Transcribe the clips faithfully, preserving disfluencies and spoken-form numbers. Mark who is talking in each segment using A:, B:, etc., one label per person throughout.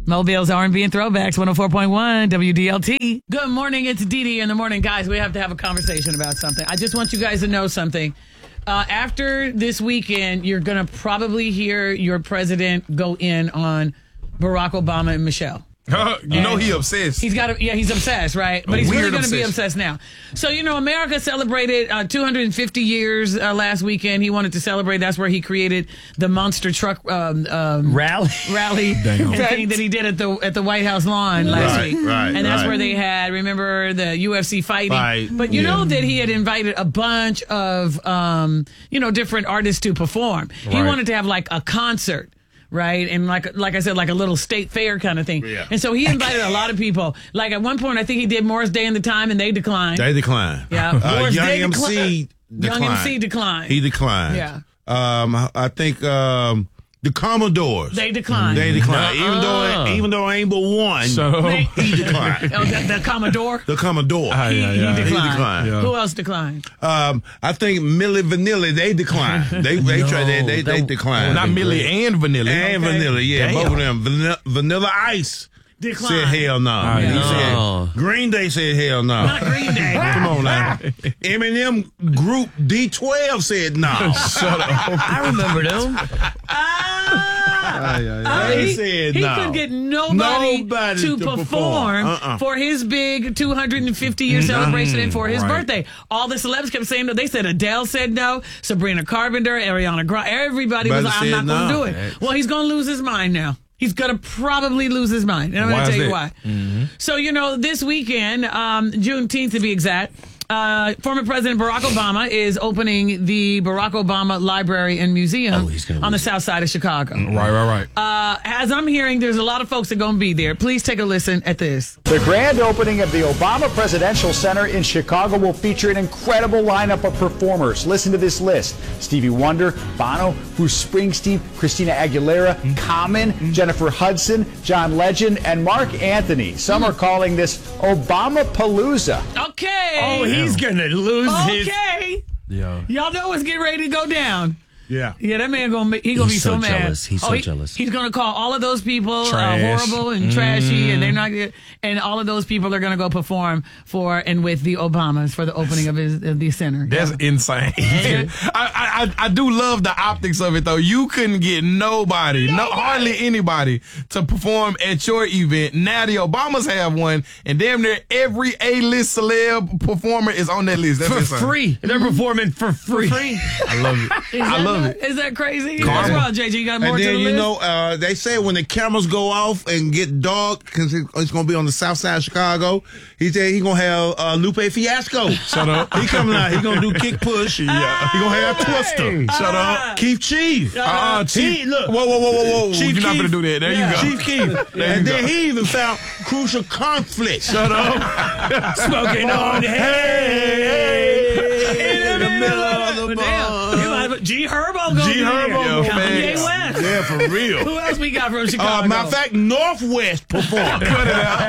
A: Mobile's R and B and Throwbacks, one oh four point one W D L T. Good morning, it's Dee Dee in the morning. Guys, we have to have a conversation about something. I just want you guys to know something. Uh, after this weekend, you're going to probably hear your president go in on Barack Obama and Michelle.
B: Uh, you
A: and
B: know he obsessed.
A: He's got, a, yeah, he's obsessed, right? But
B: A
A: he's really
B: weird
A: going to be
B: obsession.
A: obsessed now. So you know, America celebrated uh, two hundred fifty years uh, last weekend. He wanted to celebrate. That's where he created the monster truck um, um,
C: Rally.
A: rally
B: Damn.
A: thing that he did at the at the White House lawn last
D: Right,
A: week.
D: right,
A: and that's
D: right.
A: where they had, remember, the U F C fighting.
D: Fight,
A: But you
D: yeah.
A: know that he had invited a bunch of um, you know different artists to perform. He
B: Right.
A: wanted to have like a concert. Right. And like like I said, like a little state fair kind of thing.
D: Yeah.
A: And so he invited a lot of people. Like at one point, I think he did Morris Day and the Time, and they declined.
D: They declined.
A: Yeah.
D: Uh,
A: Morris
D: Young
A: Day
D: M
A: decli-
D: C declined.
A: Young M C declined.
D: He declined.
A: Yeah.
D: Um, I think um, the Commodores.
A: They declined.
D: They declined. Even though even though I ain't but one,
B: So,
A: They-
D: he declined.
A: Oh, the, the Commodore?
D: The Commodore.
B: Ah,
A: He,
B: yeah,
A: he
B: yeah.
A: declined.
D: He declined.
B: Yeah.
A: Who else declined?
D: Um, I think Milli Vanilli, they declined. They they
C: No,
D: tried. They they, they
C: that-
D: declined.
B: not Millie and Vanilla.
D: and
A: Okay.
D: Vanilla, yeah,
B: Damn.
D: both of them. Vanilla, Vanilla Ice
A: Declined.
D: said hell no.
B: Ah,
D: He
B: no.
D: said, Green Day said hell no.
A: Not Green Day.
D: Come on now. Eminem Group D twelve said no.
B: Shut up.
C: I remember them.
A: Ah! Uh,
D: They
A: he
D: said
A: he
D: no.
A: couldn't get nobody,
D: Nobody
A: to,
D: to
A: perform,
D: perform. Uh-uh.
A: for his big two hundred fifty year celebration and for his
B: Right.
A: birthday. All the celebs kept saying no. They said Adele said no, Sabrina Carpenter, Ariana Grande. Everybody was like, I'm
D: Everybody
A: not
D: said
A: going to
D: no.
A: do it. Well, he's going to lose his mind now. He's going to probably lose his mind. And I'm going
B: Why
A: to
B: is
A: tell you
B: that?
A: why. So, you know, this weekend, um, Juneteenth to be exact, uh, former President Barack Obama is opening the Barack Obama Library and Museum
C: Oh, he's gonna
A: on the
C: lose it.
A: south side of Chicago.
B: Right, right, right.
A: Uh, as I'm hearing, there's a lot of folks that are going to be there. Please take a listen at this.
E: The grand opening of the Obama Presidential Center in Chicago will feature an incredible lineup of performers. Listen to this list: Stevie Wonder, Bono, Bruce Springsteen, Christina Aguilera, Common, Jennifer Hudson, John Legend, and Mark Anthony. Some are calling this Obama Palooza.
A: Okay.
C: Oh, he's gonna lose his.
A: okay.
B: Yeah.
A: Y'all know what's getting ready to go down.
D: Yeah.
A: Yeah, that man gonna he gonna
C: He's
A: be so,
C: so
A: mad.
C: jealous. He's
A: oh,
C: so
A: he-
C: jealous.
A: He's gonna call all of those people uh,
B: Trash.
A: horrible and trashy, and they're not. And all of those people are gonna go perform for and with the Obamas for the opening of his of the center.
B: That's
A: Yeah.
B: insane. I, I I I do love the optics of it though. You couldn't get nobody, no hardly anybody to perform at your event. Now the Obamas have one, and damn near every A-list celeb performer is on that list. That's
C: For
B: insane.
C: free. They're performing for free.
A: free.
B: I love it.
A: Is
B: I
A: that
B: love
A: not-
B: it.
A: Is that crazy?
B: Karma.
A: What's wrong, J J? You got more
D: And
A: to
D: then
A: the
D: you
A: list?
D: know, uh, they say when the cameras go off and get dark, because it's going to be on the south side of Chicago, he said he going to have uh, Lupe Fiasco.
B: Shut up.
D: He coming out. He going to do kick push.
B: Yeah.
D: He going to have Twister.
B: Shut up.
D: Keith Chief.
B: Uh-uh, Chief.
D: He- look.
B: Whoa, whoa, whoa, whoa, whoa.
D: Chief
B: You're not
D: Keef.
B: going to do that. There
A: Yeah.
B: you go.
D: Chief Keef.
B: There
D: And
B: you
D: then
B: go.
D: he even found Crucial Conflict.
B: Shut up.
C: Smoking on.
D: Hey, in the middle of the
A: But
D: bar.
A: damn, you might have- G Herbo gonna
D: G
A: be
D: Herbo
A: there.
B: Yo,
A: Kanye
B: facts.
A: West.
D: Yeah, for real.
A: Who else we got from Chicago?
D: Uh, matter of fact, Northwest performed.
B: Cut it out.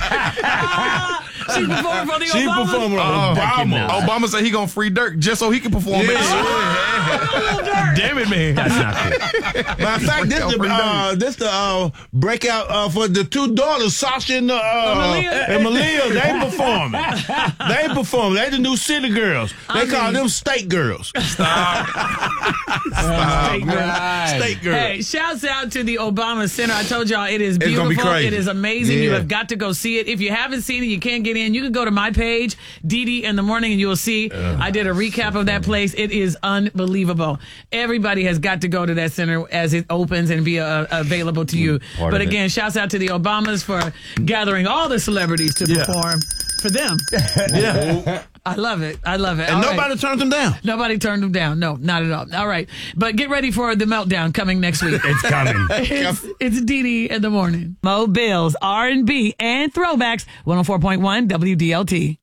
A: she performed for the
D: She
A: Obamas.
D: performed with
B: Oh,
D: Obama.
B: Obama said he gonna free Dirk just so he can perform
D: Yeah.
B: it. Damn it, man.
C: That's not cool.
D: Matter of fact, this the uh, this the uh, breakout uh, for the two daughters, Sasha and, uh, uh,
A: Malia?
D: and Malia. They performing. They performing. They the new city girls. They
A: I
D: call
A: mean-
D: them state girls.
B: Stop.
A: State girl.
D: State girls.
A: Hey, shouts out to the Obama Center. I told y'all it is
D: It's gonna
A: beautiful.
D: be crazy.
A: It is amazing. You
D: Yeah.
A: have got to go see it. If you haven't seen it, you can't get in. You can go to my page, Dee Dee in the morning, and you will see. I did a recap of that place. It is unbelievable. Everybody has got to go to that center as it opens and be uh, available to you.
C: Part
A: But
C: of it.
A: again, shouts out to the Obamas for gathering all the celebrities to
B: Yeah.
A: perform for them.
B: Yeah.
A: I love it. I love it.
D: And
A: All right.
D: nobody turned them down.
A: Nobody turned them down. No, not at all. All right. But get ready for the meltdown coming next week.
C: It's coming.
A: It's, it's Dee Dee in the morning. Mobile's R and B and Throwbacks, one oh four point one W D L T.